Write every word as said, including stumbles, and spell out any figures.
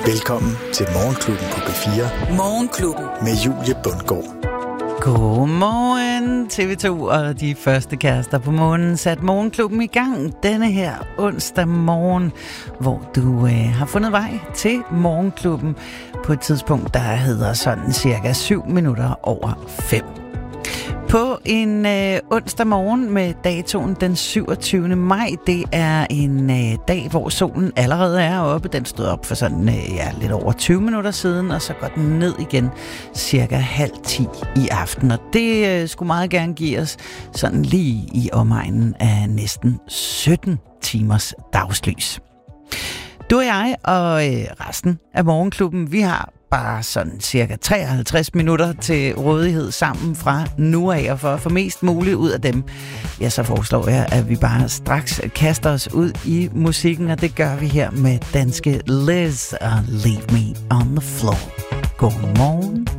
Velkommen til Morgenklubben på P fire. Morgenklubben. Med Julie Bundgaard. Godmorgen T V to og de første kærester på månen sat Morgenklubben i gang denne her onsdag morgen, hvor du øh, har fundet vej til Morgenklubben på et tidspunkt, der hedder sådan cirka syv minutter over fem. På en øh, onsdag morgen med datoen den syvogtyvende maj, det er en øh, dag, hvor solen allerede er oppe. Den stod op for sådan øh, ja, lidt over tyve minutter siden, og så går den ned igen cirka halv ti i aften. Og det øh, skulle meget gerne give os sådan lige i omegnen af næsten sytten timers dagslys. Du og jeg og øh, resten af Morgenklubben, vi har bare sådan cirka treoghalvtreds minutter til rådighed sammen fra nu af, og for at få mest muligt ud af dem, ja, så foreslår jeg, at vi bare straks kaster os ud i musikken, og det gør vi her med danske Liz og Leave Me on the Floor. Godmorgen.